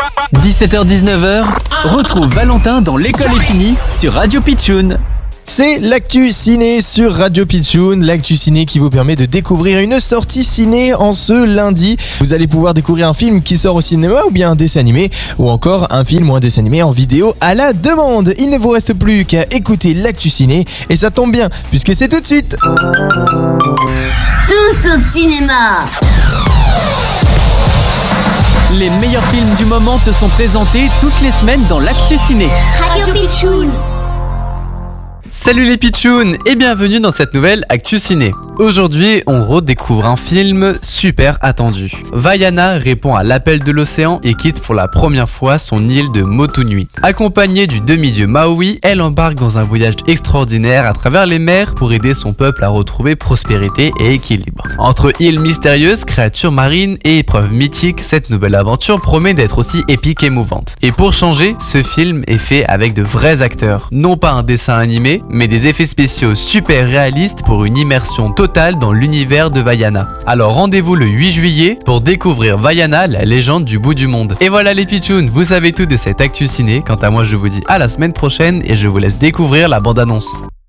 17h-19h, retrouve Valentin dans l'école est finie sur Radio Pitchoun. C'est l'actu ciné sur Radio Pitchoun, l'actu ciné qui vous permet de découvrir une sortie ciné en ce lundi. Vous allez pouvoir découvrir un film qui sort au cinéma ou bien un dessin animé ou encore un film ou un dessin animé en vidéo à la demande. Il ne vous reste plus qu'à écouter l'actu ciné et ça tombe bien puisque c'est tout de suite. Tous au cinéma. Les meilleurs films du moment te sont présentés toutes les semaines dans l'actu ciné. Radio Pitchoun. Salut les pitchouns et bienvenue dans cette nouvelle Actu Ciné. Aujourd'hui, on redécouvre un film super attendu. Vaiana répond à l'appel de l'océan et quitte pour la première fois son île de Motunui. Accompagnée du demi-dieu Maui, elle embarque dans un voyage extraordinaire à travers les mers pour aider son peuple à retrouver prospérité et équilibre. Entre îles mystérieuses, créatures marines et épreuves mythiques, cette nouvelle aventure promet d'être aussi épique et émouvante. Et pour changer, ce film est fait avec de vrais acteurs. Non pas un dessin animé, mais des effets spéciaux super réalistes pour une immersion totale dans l'univers de Vaiana. Alors rendez-vous le 8 juillet pour découvrir Vaiana, la légende du bout du monde. Et voilà les pitchouns, vous savez tout de cette actu ciné. Quant à moi, je vous dis à la semaine prochaine et je vous laisse découvrir la bande-annonce.